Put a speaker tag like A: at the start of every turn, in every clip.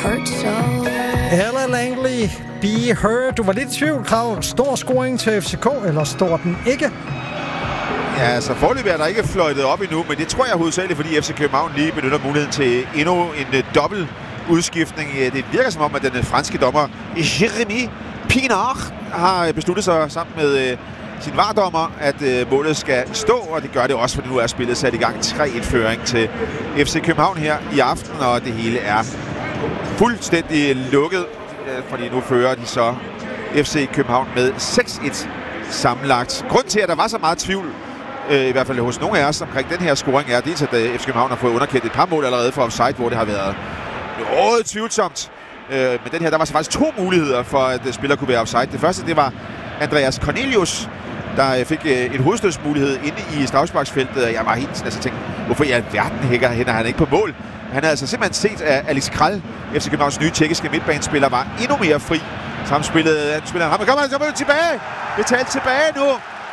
A: hurt so.
B: Ella Langley, Be Heard. Du var lidt i tvivl, Krav. Stor scoring til FCK, eller står den ikke?
C: Ja, altså foreløbig er der ikke fløjtet op endnu, men det tror jeg hovedsageligt, fordi FC København lige benytter muligheden til endnu en dobbelt udskiftning. Det virker som om, at den franske dommer Jérémy Pinard har besluttet sig sammen med sin VAR-dommer, at målet skal stå, og det gør det også, fordi nu er spillet sat i gang 3-1-føring til FC København her i aften, og det hele er fuldstændig lukket, fordi nu fører de så FC København med 6-1 sammenlagt. Grunden til, at der var så meget tvivl, i hvert fald hos nogle af os omkring den her scoring, er dels, at FC København har fået underkendt et par mål allerede fra offside, hvor det har været noget tvivlsomt. Men den her, der var så faktisk 2 muligheder for, at spiller kunne være offside. Det første, det var Andreas Cornelius, der fik en hovedstødsmulighed inde i straffesparksfeltet, og jeg var helt tænkt, hvorfor i alverden hænger han ikke på mål? Han havde altså simpelthen set, at Alex Král, FC Københavns nye tjekkiske midtbanespiller, var endnu mere fri. Så han spillede ham, men kommer tilbage! Betalt tilbage nu!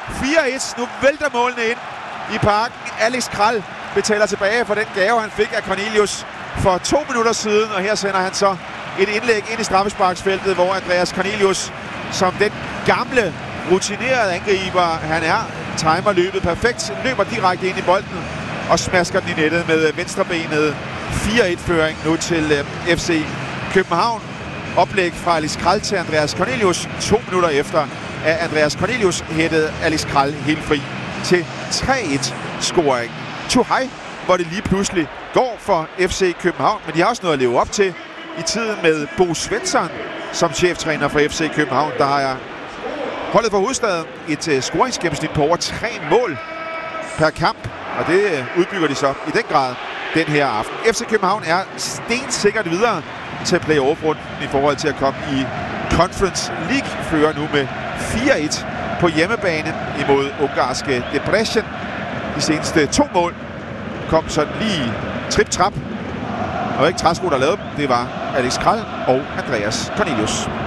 C: 4-1, nu vælter målene ind i parken. Alex Král betaler tilbage for den gave, han fik af Cornelius for 2 minutter siden, og her sender han så et indlæg ind i straffesparksfeltet, hvor Andreas Cornelius, som den gamle, rutinerede angriber, han er, timer løbet perfekt, løber direkte ind i bolden og smasker den i nettet med venstrebenet. 4-1-føring nu til FC København. Oplæg fra Alex Král til Andreas Cornelius 2 minutter efter, at Andreas Cornelius hættede Alex Král helt fri til 3-1-scoring. Tuhaj, hvor det lige pludselig går for FC København, men de har også noget at leve op til i tiden med Bo Svensson som cheftræner for FC København. Der har holdet for hovedstaden et scoringsgennemsnit på over 3 mål per kamp, og det udbygger de så i den grad den her aften. FC København er stensikkert videre til playoff-runden i forhold til at komme i Conference League, fører nu med 4-1 på hjemmebane imod ungarske Debrecen. De seneste 2 mål kom sådan lige trip-trap, og ikke Træsko, der lavede dem. Det var Alex Král og Andreas Cornelius.